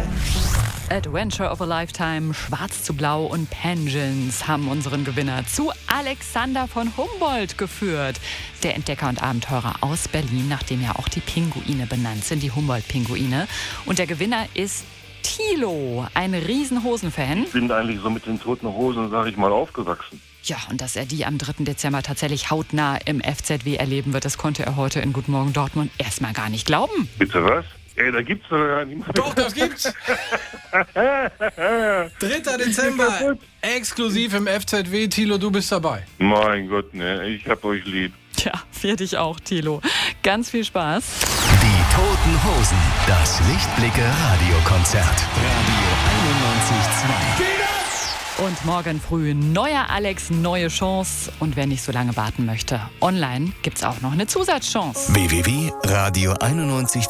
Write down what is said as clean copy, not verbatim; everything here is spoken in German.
Adventure of a Lifetime, Schwarz zu Blau und Penguins haben unseren Gewinner zu Alexander von Humboldt geführt. Der Entdecker und Abenteurer aus Berlin, nach dem ja auch die Pinguine benannt sind, die Humboldt-Pinguine. Und der Gewinner ist Thilo, ein Riesenhosen-Fan. Ich bin eigentlich so mit den Toten Hosen, sag ich mal, aufgewachsen. Ja, und dass er die am 3. Dezember tatsächlich hautnah im FZW erleben wird, das konnte er heute in Guten Morgen Dortmund erstmal gar nicht glauben. Bitte was? Ey, da gibt's doch gar nicht. Doch, das gibt's. 3. Dezember, exklusiv im FZW. Thilo, du bist dabei. Mein Gott, ne, ich hab euch lieb. Tja, für dich auch, Thilo. Ganz viel Spaß. Die Toten Hosen, das Lichtblicke-Radiokonzert. Radio 91.2. Und morgen früh neuer Alex, neue Chance. Und wer nicht so lange warten möchte, online gibt's auch noch eine Zusatzchance. www.radio91.2